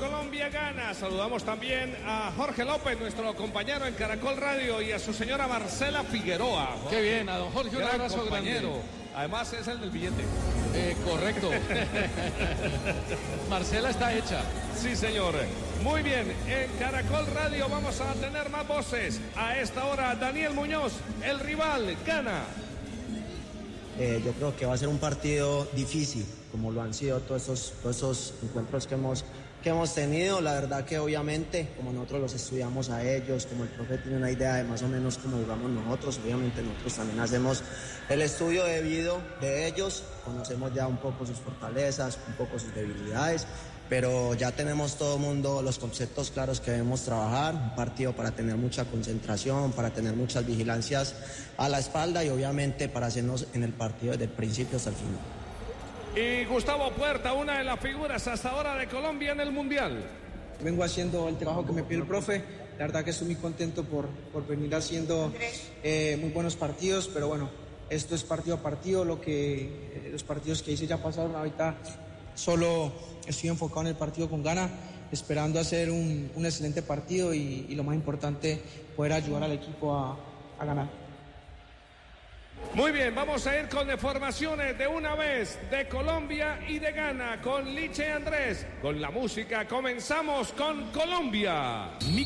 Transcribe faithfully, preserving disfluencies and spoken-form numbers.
Colombia gana. Saludamos también a Jorge López, nuestro compañero en Caracol Radio, y a su señora Marcela Figueroa. Qué bien, a don Jorge un Gran abrazo compañero. grande. Además es el del billete. Eh, correcto. Marcela está hecha. Sí, señor. Muy bien, en Caracol Radio vamos a tener más voces. A esta hora, Daniel Muñoz, el rival, gana. Eh, yo creo que va a ser un partido difícil, como lo han sido todos esos, todos esos encuentros que hemos, que hemos tenido. La verdad que obviamente, como nosotros los estudiamos a ellos, como el profe tiene una idea de más o menos cómo jugamos nosotros, obviamente nosotros también hacemos el estudio debido de ellos, conocemos ya un poco sus fortalezas, un poco sus debilidades, pero ya tenemos todo el mundo los conceptos claros que debemos trabajar, un partido para tener mucha concentración, para tener muchas vigilancias a la espalda y obviamente para hacernos en el partido desde el principio hasta el final. Y Gustavo Puerta, una de las figuras hasta ahora de Colombia en el Mundial. Vengo haciendo el trabajo que me pidió el profe, la verdad que estoy muy contento por, por venir haciendo eh, muy buenos partidos, pero bueno, esto es partido a partido, lo que, eh, los partidos que hice ya pasaron, ahorita solo estoy enfocado en el partido con Ghana, esperando hacer un, un excelente partido y, y lo más importante, poder ayudar al equipo a, a ganar. Muy bien, vamos a ir con informaciones de una vez de Colombia y de Ghana con Liche Andrés. Con la música comenzamos con Colombia.